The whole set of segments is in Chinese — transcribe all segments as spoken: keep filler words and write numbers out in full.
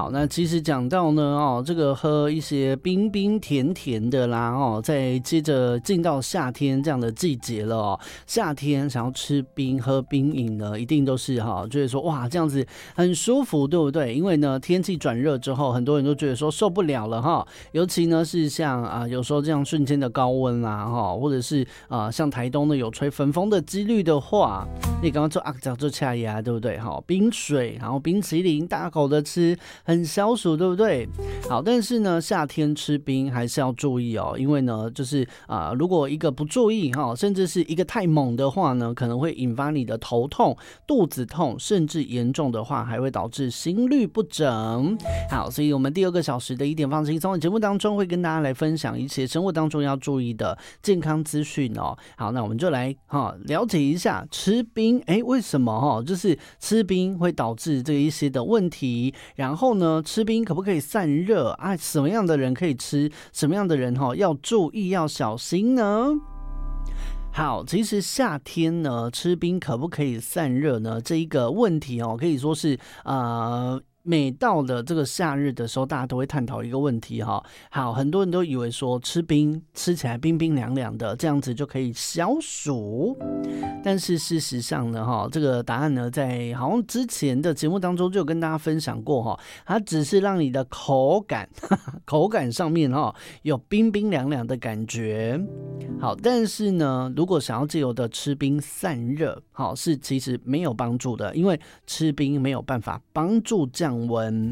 好，那其实讲到呢，哦，这个喝一些冰冰甜甜的啦，哦，再接着进到夏天这样的季节了哦，夏天想要吃冰、喝冰饮呢，一定都是哈、哦，觉得说哇，这样子很舒服，对不对？因为呢，天气转热之后，很多人都觉得说受不了了哈、哦，尤其呢是像啊、呃，有时候这样瞬间的高温啦，哈、哦，或者是啊、呃，像台东呢有吹焚风的几率的话，你刚刚做啊，讲做恰牙，对不对？哈、哦，冰水，然后冰淇淋，大口的吃。很消暑，对不对？好，但是呢，夏天吃冰还是要注意哦，因为呢，就是啊、呃，如果一个不注意哈，甚至是一个太猛的话呢，可能会引发你的头痛、肚子痛，甚至严重的话还会导致心律不整。好，所以我们第二个小时的一点放轻松的节目当中，会跟大家来分享一些生活当中要注意的健康资讯哦。好，那我们就来哈了解一下吃冰，哎，为什么哈？就是吃冰会导致这一些的问题。然后呢，吃冰可不可以散热啊？什么样的人可以吃？什么样的人哈要注意要小心呢？好，其实夏天呢，吃冰可不可以散热呢？这一个问题哦，可以说是呃。每到了这个夏日的时候，大家都会探讨一个问题哈。好，很多人都以为说吃冰吃起来冰冰凉凉的，这样子就可以消暑。但是事实上呢，哈，这个答案呢，在好像之前的节目当中就有跟大家分享过哈，它只是让你的口感口感上面哈有冰冰凉凉的感觉。好，但是呢，如果想要借由的吃冰散热，好是其实没有帮助的，因为吃冰没有办法帮助降温。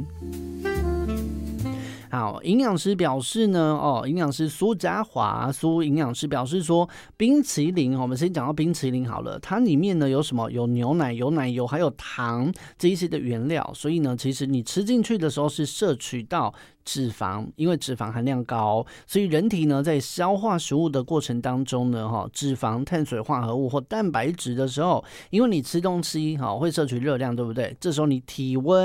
好，营养师表示呢，哦，营养师苏家华苏营养师表示说，冰淇淋，我们先讲到冰淇淋好了，它里面呢有什么？有牛奶、有奶油，还有糖这一些的原料，所以呢，其实你吃进去的时候是摄取到脂肪，因为脂肪含量高，所以人体呢在消化食物的过程当中呢，哈，脂肪、碳水化合物或蛋白质的时候，因为你吃东西哈会摄取热量，对不对？这时候你体温